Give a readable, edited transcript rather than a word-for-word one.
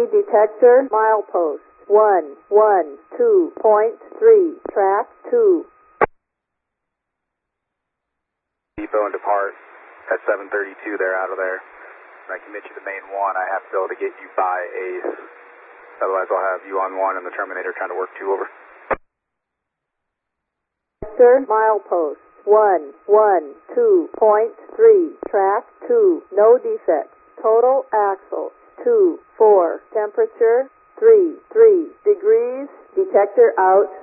detector, milepost 112.3, track 2. Depot and depart at 7:32 there, out of there. When I commit you to main 1, I have to be able to get you by Ace. Otherwise I'll have you on 1 and the Terminator trying to work 2 over. Detector, milepost 112.3, track 2, no defects. Total axle 2-4, temperature 3 degrees, detector out.